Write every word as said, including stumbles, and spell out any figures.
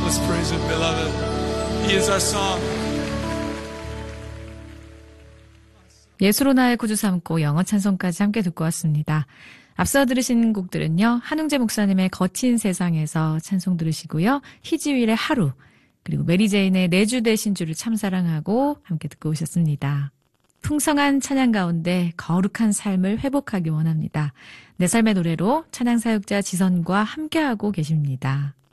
Let's praise him, beloved. He is our song. 예수로 나의 구주 삼고 영어 찬송까지 함께 듣고 왔습니다. 앞서 들으신 곡들은요. 한웅재 목사님의 거친 세상에서 찬송 들으시고요. 희지윌의 하루, 그리고 메리제인의 내 주 되신 주를 참 사랑하고 함께 듣고 오셨습니다. 풍성한 찬양 가운데 거룩한 삶을 회복하기 원합니다. 내 삶의 노래로 찬양 사역자 지선과 함께하고 계십니다.